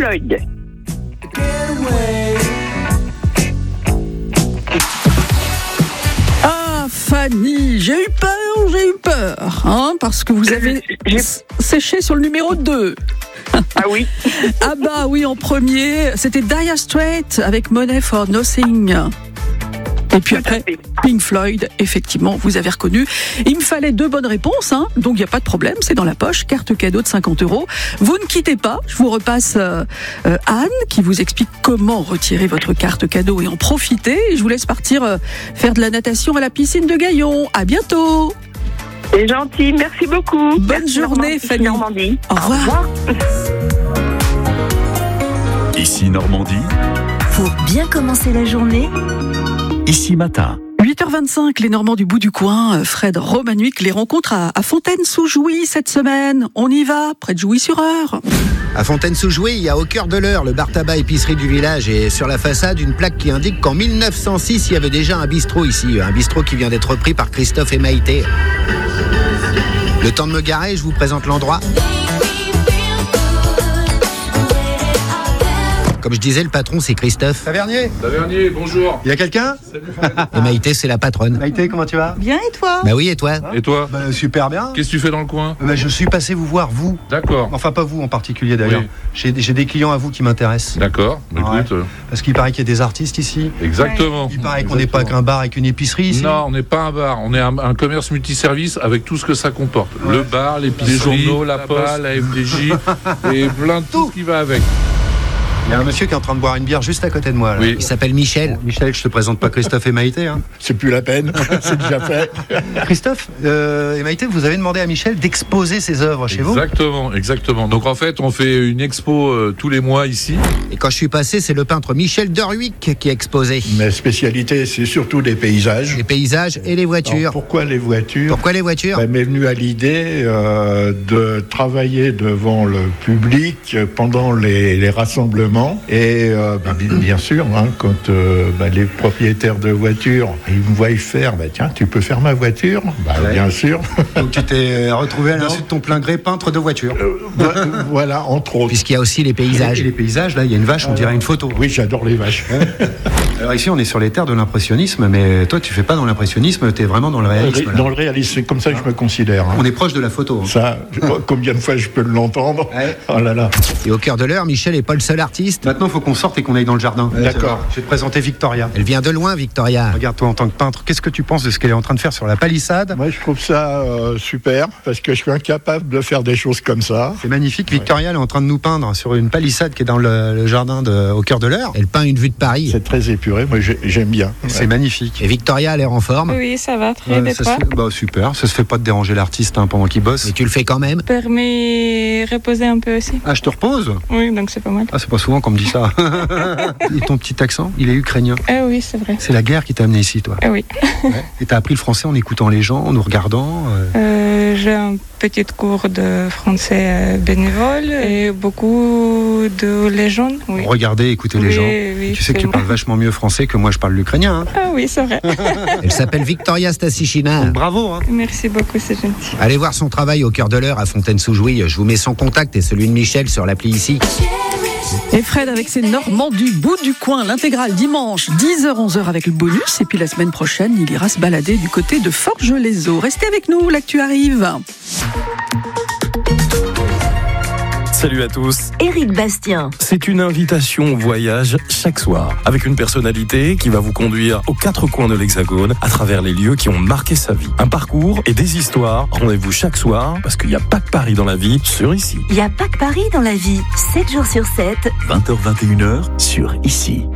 Floyd. Ah, Fanny, j'ai eu peur, hein, parce que vous avez séché sur le numéro 2. Ah oui. Ah bah oui, en premier, c'était Dire Straits avec Money for Nothing. Et puis après, Pink Floyd, effectivement, vous avez reconnu. Il me fallait 2 bonnes réponses, hein, donc il n'y a pas de problème, c'est dans la poche, carte cadeau de 50 €. Vous ne quittez pas, je vous repasse Anne, qui vous explique comment retirer votre carte cadeau et en profiter. Et je vous laisse partir faire de la natation à la piscine de Gaillon. À bientôt. C'est gentil, merci beaucoup. Bonne journée, Fanny. Normandie. Au revoir. Ici Normandie. Pour bien commencer la journée, Ici Matin. 8h25, les Normands du bout du coin, Fred Romanuic les rencontre à Fontaine-sous-Jouy cette semaine. On y va, près de Jouy-sur-Eure. À Fontaine-sous-Jouy, il y a au cœur de l'Eure le bar-tabac épicerie du village et sur la façade une plaque qui indique qu'en 1906 il y avait déjà un bistrot ici, un bistrot qui vient d'être repris par Christophe et Maïté. Le temps de me garer, je vous présente l'endroit. Comme je disais, le patron, c'est Christophe. Tavernier, bonjour. il y a quelqu'un? Et Maïté, c'est la patronne. Maïté, comment tu vas? bien et toi? Bah oui, et toi? Et toi? Super bien. Qu'est-ce que tu fais dans le coin? Je suis passé vous voir, vous. D'accord. Enfin, pas vous en particulier d'ailleurs. Oui. J'ai des clients à vous qui m'intéressent. D'accord. Ouais. Écoute, Parce qu'il paraît qu'il y a des artistes ici. exactement. Il paraît qu'on n'est pas qu'un bar avec une épicerie ici. Non, on n'est pas un bar. On est un commerce multiservice avec tout ce que ça comporte. Le bar, l'épicerie, les journaux, la poste, la MDJ et plein de tout ce qui va avec. Il y a un monsieur qui est en train de boire une bière juste à côté de moi. Là. Oui. Il s'appelle Michel. Bon, Michel, je te présente pas Christophe et Maïté. Hein. C'est plus la peine, c'est déjà fait. Christophe et Maïté, vous avez demandé à Michel d'exposer ses œuvres chez vous. Exactement. Donc en fait, on fait une expo tous les mois ici. Et quand je suis passé, c'est le peintre Michel Derwick qui a exposé. Ma spécialité, c'est surtout des paysages. Les paysages et les Alors, voitures. pourquoi les voitures? Pourquoi les voitures? M'est venu à l'idée de travailler devant le public pendant les rassemblements et bien sûr, hein, quand les propriétaires de voitures ils me voient faire, tiens, tu peux faire ma voiture? Ouais. Bien sûr. Donc tu t'es retrouvé à l'insu de ton plein gré peintre de voitures. Voilà, entre autres. Puisqu'il y a aussi les paysages. Et les paysages, là, il y a une vache, on dirait une photo. Oui, j'adore les vaches. Alors ici, on est sur les terres de l'impressionnisme, mais toi, tu fais pas dans l'impressionnisme, tu es vraiment dans le réalisme. Là. Dans le réalisme, c'est comme ça que je me considère. Hein. On est proche de la photo. Hein. Ça, combien de fois je peux l'entendre? Ouais. Oh là là. Et au cœur de l'Eure, Michel n'est pas le seul artiste. Maintenant, il faut qu'on sorte et qu'on aille dans le jardin. D'accord. Je vais te présenter Victoria. Elle vient de loin, Victoria. Regarde-toi en tant que peintre, qu'est-ce que tu penses de ce qu'elle est en train de faire sur la palissade? Moi, je trouve ça super, parce que je suis incapable de faire des choses comme ça. C'est magnifique. Victoria, elle est en train de nous peindre sur une palissade qui est dans le jardin au cœur de l'Eure. Elle peint une vue de Paris. C'est très épuré, moi j'aime bien. C'est magnifique. Et Victoria a l'air en forme. Oui, ça va, très bien. Super, ça se fait pas de déranger l'artiste pendant qu'il bosse. Mais tu le fais quand même. Permet reposer un peu aussi. Ah, je te repose? Oui, donc c'est pas mal. Ah, c'est pas souvent qu'on me dit ça. Et ton petit accent, il est ukrainien. Ah oui, c'est vrai. C'est la guerre qui t'a amené ici, toi. Ah oui. Ouais. Et t'as appris le français en écoutant les gens, en nous regardant. J'ai un petit cours de français bénévole et beaucoup de légendes. Oui. Regarder, écouter les gens. Oui, Tu sais que tu parles vachement mieux français que moi, je parle l'ukrainien. Hein. Ah oui, c'est vrai. Elle s'appelle Victoria Stasichina. Bravo. Hein. Merci beaucoup, c'est gentil. Allez voir son travail au cœur de l'Eure à Fontaine-sous-Jouy. Je vous mets son contact et celui de Michel sur l'appli ici. Et Fred avec ses Normands du bout du coin, l'intégrale dimanche 10h-11h avec le bonus. Et puis la semaine prochaine, il ira se balader du côté de Forges-les-Eaux. Restez avec nous, l'actu arrive. Salut à tous. Éric Bastien. C'est une invitation au voyage chaque soir, avec une personnalité qui va vous conduire aux 4 coins de l'Hexagone, à travers les lieux qui ont marqué sa vie. Un parcours et des histoires. Rendez-vous chaque soir, parce qu'il n'y a pas que Paris dans la vie, sur Ici. Il n'y a pas que Paris dans la vie. 7 jours sur 7. 20h-21h sur Ici.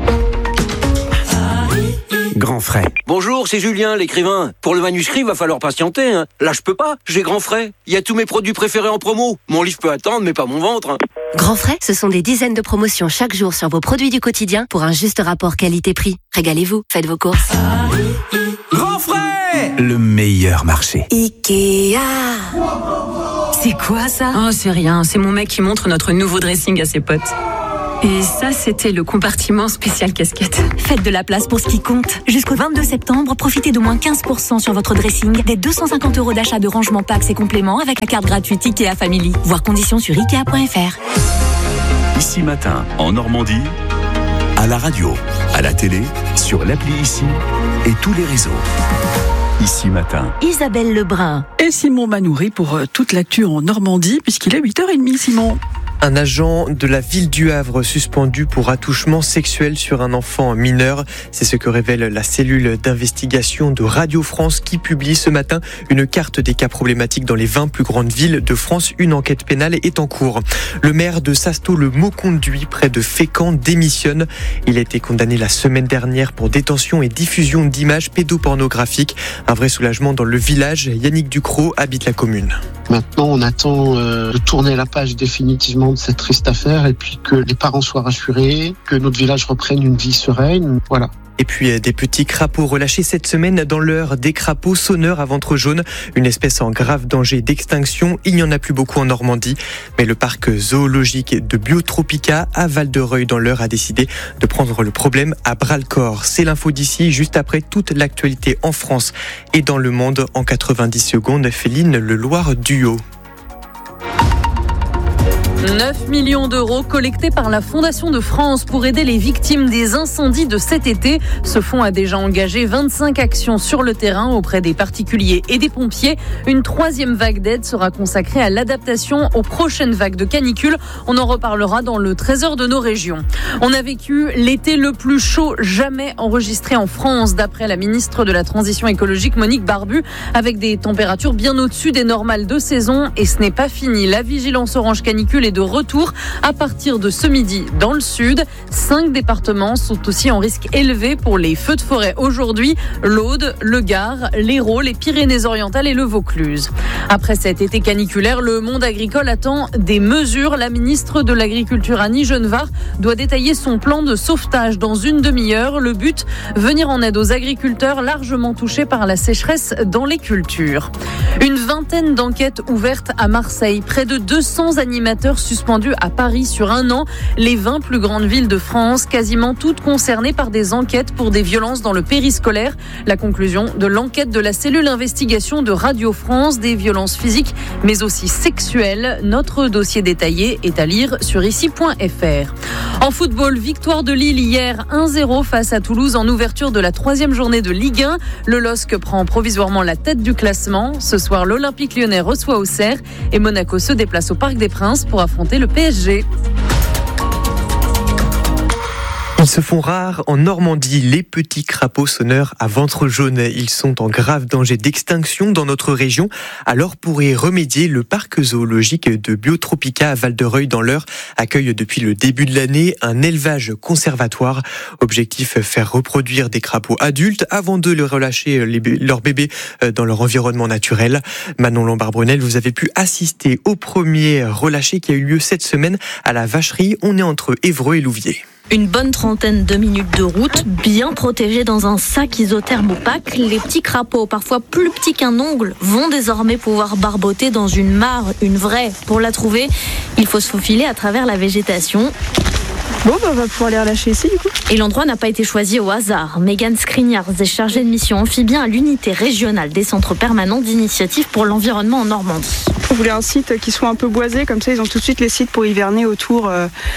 Grand Frais. Bonjour, c'est Julien, l'écrivain. Pour le manuscrit, va falloir patienter. Hein. Là, je peux pas. J'ai Grand Frais. Il y a tous mes produits préférés en promo. Mon livre peut attendre, mais pas mon ventre. Hein. Grand Frais, ce sont des dizaines de promotions chaque jour sur vos produits du quotidien pour un juste rapport qualité-prix. Régalez-vous, faites vos courses. Grand Frais, le meilleur marché. Ikea. C'est quoi ça? Oh, c'est rien. C'est mon mec qui montre notre nouveau dressing à ses potes. Et ça, c'était le compartiment spécial casquette. Faites de la place pour ce qui compte. Jusqu'au 22 septembre, profitez de moins 15% sur votre dressing, des 250 € d'achat de rangement packs et compléments avec la carte gratuite IKEA Family. Voir conditions sur Ikea.fr. Ici Matin, en Normandie, à la radio, à la télé, sur l'appli Ici et tous les réseaux. Ici Matin. Isabelle Lebrun. Et Simon Manoury pour toute l'actu en Normandie, puisqu'il est 8h30, Simon. Un agent de la ville du Havre suspendu pour attouchement sexuel sur un enfant mineur. C'est ce que révèle la cellule d'investigation de Radio France qui publie ce matin une carte des cas problématiques dans les 20 plus grandes villes de France. Une enquête pénale est en cours. Le maire de Sasto-le-Mauconduit, près de Fécamp, démissionne. Il a été condamné la semaine dernière pour détention et diffusion d'images pédopornographiques. Un vrai soulagement dans le village. Yannick Ducrot habite la commune. Maintenant, on attend de tourner la page définitivement de cette triste affaire et puis que les parents soient rassurés, que notre village reprenne une vie sereine. Voilà. Et puis des petits crapauds relâchés cette semaine dans l'Eure, des crapauds sonneurs à ventre jaune, une espèce en grave danger d'extinction. Il n'y en a plus beaucoup en Normandie, mais le parc zoologique de Biotropica à Val-de-Reuil dans l'Eure a décidé de prendre le problème à bras-le-corps. C'est l'info d'ici, juste après toute l'actualité en France et dans le monde en 90 secondes. Féline Leloir-Duhaut. 9 millions d'euros collectés par la Fondation de France pour aider les victimes des incendies de cet été. Ce fonds a déjà engagé 25 actions sur le terrain auprès des particuliers et des pompiers. Une troisième vague d'aide sera consacrée à l'adaptation aux prochaines vagues de canicule. On en reparlera dans le Trésor de nos régions. On a vécu l'été le plus chaud jamais enregistré en France, d'après la ministre de la Transition écologique Monique Barbu, avec des températures bien au-dessus des normales de saison. Et ce n'est pas fini. La vigilance orange canicule est de retour à partir de ce midi dans le sud. 5 départements sont aussi en risque élevé pour les feux de forêt aujourd'hui. L'Aude, le Gard, l'Hérault, les Pyrénées-Orientales et le Vaucluse. Après cet été caniculaire, le monde agricole attend des mesures. La ministre de l'Agriculture, Annie Genevard, doit détailler son plan de sauvetage dans une demi-heure. Le but, venir en aide aux agriculteurs largement touchés par la sécheresse dans les cultures. Une vingtaine d'enquêtes ouvertes à Marseille. Près de 200 animateurs suspendus à Paris sur un an. Les 20 plus grandes villes de France, quasiment toutes concernées par des enquêtes pour des violences dans le périscolaire. La conclusion de l'enquête de la cellule d'investigation de Radio France, des violences physiques mais aussi sexuelles. Notre dossier détaillé est à lire sur ici.fr. En football, victoire de Lille hier 1-0 face à Toulouse en ouverture de la 3e journée de Ligue 1. Le LOSC prend provisoirement la tête du classement. Ce soir, l'Olympique Lyonnais reçoit Auxerre et Monaco se déplace au Parc des Princes pour affronter le PSG. Ils se font rares en Normandie, les petits crapauds sonneurs à ventre jaune. Ils sont en grave danger d'extinction dans notre région. Alors pour y remédier, le parc zoologique de Biotropica à Val-de-Reuil dans l'Eure accueille depuis le début de l'année un élevage conservatoire. Objectif, faire reproduire des crapauds adultes avant de les relâcher leurs bébés dans leur environnement naturel. Manon Lombard-Brunel, vous avez pu assister au premier relâché qui a eu lieu cette semaine à la Vacherie. On est entre Évreux et Louviers. Une bonne trentaine de minutes de route, bien protégés dans un sac isotherme opaque. Les petits crapauds, parfois plus petits qu'un ongle, vont désormais pouvoir barboter dans une mare, une vraie. Pour la trouver, il faut se faufiler à travers la végétation. Bon, on va pouvoir les relâcher ici, du coup. Et l'endroit n'a pas été choisi au hasard. Mégane Skriniars est chargée de mission amphibien à l'unité régionale des centres permanents d'initiative pour l'environnement en Normandie. On voulait un site qui soit un peu boisé, comme ça ils ont tout de suite les sites pour hiverner autour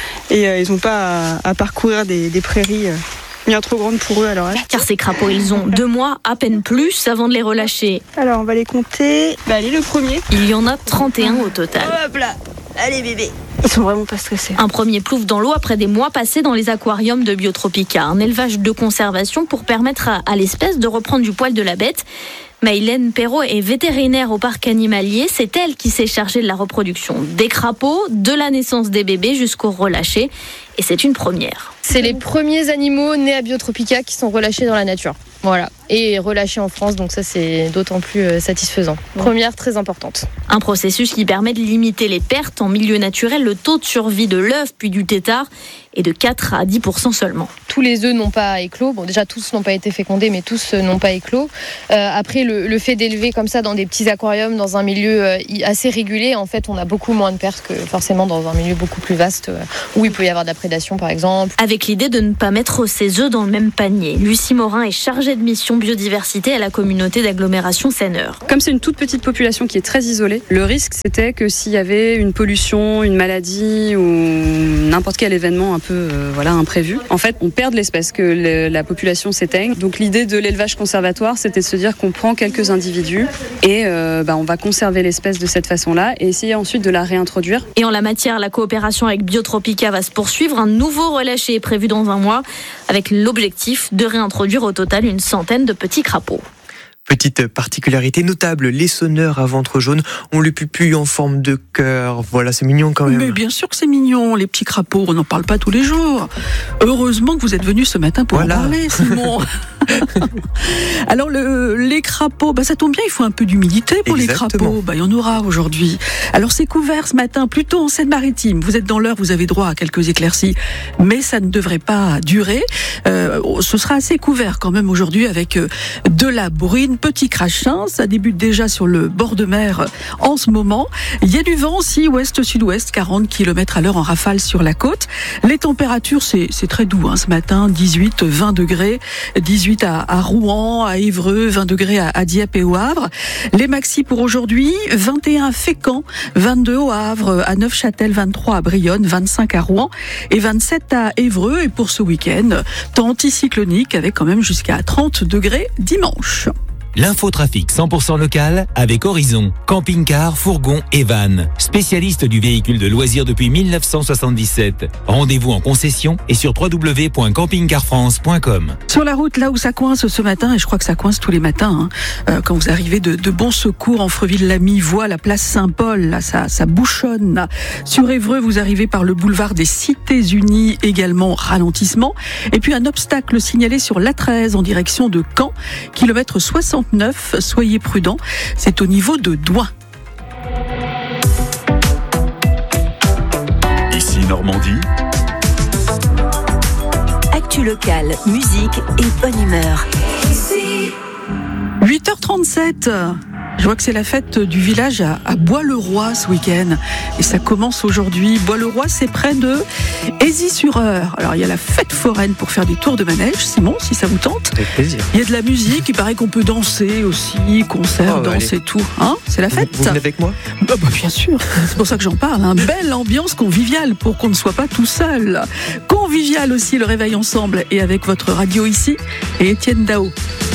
et ils n'ont pas à parcourir des prairies bien trop grandes pour eux à leur âge. Car ces crapauds, ils ont 2 mois, à peine plus, avant de les relâcher. Alors on va les compter. Allez, le premier. Il y en a 31 au total. Hop là, allez bébé. Ils sont vraiment pas stressés. Un premier plouf dans l'eau après des mois passés dans les aquariums de Biotropica. Un élevage de conservation pour permettre à l'espèce de reprendre du poil de la bête. Maïlène Perrault est vétérinaire au parc animalier. C'est elle qui s'est chargée de la reproduction des crapauds, de la naissance des bébés jusqu'au relâché. Et c'est une première. C'est les premiers animaux nés à Biotropica qui sont relâchés dans la nature. Voilà. Et relâchés en France, donc ça c'est d'autant plus satisfaisant. Première très importante. Un processus qui permet de limiter les pertes en milieu naturel. Le taux de survie de l'œuf puis du tétard est de 4 à 10% seulement. Tous les œufs n'ont pas éclos. Bon, déjà tous n'ont pas été fécondés, mais tous n'ont pas éclos. Après, le fait d'élever comme ça dans des petits aquariums, dans un milieu assez régulé, en fait, on a beaucoup moins de pertes que forcément dans un milieu beaucoup plus vaste où il peut y avoir de la prédation, par exemple. Avec avec l'idée de ne pas mettre ses œufs dans le même panier. Lucie Morin est chargée de mission biodiversité à la communauté d'agglomération Seine-Heure. Comme c'est une toute petite population qui est très isolée, le risque c'était que s'il y avait une pollution, une maladie ou n'importe quel événement un peu imprévu, en fait on perd de l'espèce, que la population s'éteigne. Donc l'idée de l'élevage conservatoire, c'était de se dire qu'on prend quelques individus et on va conserver l'espèce de cette façon-là et essayer ensuite de la réintroduire. Et en la matière, la coopération avec Biotropica va se poursuivre. Un nouveau relâché est prévu dans un mois avec l'objectif de réintroduire au total une centaine de petits crapauds. Petite particularité notable, les sonneurs à ventre jaune ont le pupille en forme de cœur. Voilà, c'est mignon quand même. Mais bien sûr que c'est mignon, les petits crapauds, on n'en parle pas tous les jours. Heureusement que vous êtes venu ce matin pour en parler, Simon. Alors les crapauds, ça tombe bien, il faut un peu d'humidité pour Exactement. les crapauds. Il y en aura aujourd'hui. Alors c'est couvert ce matin, plutôt en Seine-Maritime. Vous êtes dans l'heure, vous avez droit à quelques éclaircies, mais ça ne devrait pas durer. Ce sera assez couvert quand même aujourd'hui avec de la bruine, petit crachin. Ça débute déjà sur le bord de mer en ce moment. Il y a du vent aussi, ouest-sud-ouest, 40 km/h en rafale sur la côte. Les températures, c'est très doux ce matin, 18, 20 degrés, 18 à Rouen, à Évreux, 20 degrés à Dieppe et au Havre. Les maxis pour aujourd'hui, 21 à Fécamp, 22 au Havre, à Neufchâtel, 23 à Brionne, 25 à Rouen et 27 à Évreux. Et pour ce week-end, temps anticyclonique avec quand même jusqu'à 30 degrés dimanche. L'infotrafic 100% local avec Horizon, camping-car, fourgon et van. Spécialiste du véhicule de loisirs depuis 1977. Rendez-vous en concession et sur www.campingcarfrance.com. Sur la route, là où ça coince ce matin, et je crois que ça coince tous les matins, quand vous arrivez de Bon Secours, en Freville-Lamy, la place Saint-Paul, là, ça bouchonne. Sur Évreux, vous arrivez par le boulevard des Cités-Unies, également ralentissement. Et puis un obstacle signalé sur l'A13 en direction de Caen, kilomètre 69, soyez prudents, c'est au niveau de Douin. Ici Normandie. Actu locale, musique et bonne humeur. 8h37. Je vois que c'est la fête du village à Bois-le-Roi ce week-end. Et ça commence aujourd'hui. Bois-le-Roi, c'est près de Aisy-sur-Eure. Alors, il y a la fête foraine pour faire des tours de manège. Simon, si ça vous tente. Avec plaisir. Il y a de la musique. Il paraît qu'on peut danser aussi. Concert, danse et tout. C'est la fête. Vous venez avec moi ? Bien sûr. C'est pour ça que j'en parle. Belle ambiance conviviale pour qu'on ne soit pas tout seul. Convivial aussi, le réveil ensemble. Et avec votre radio ici et Étienne Dao.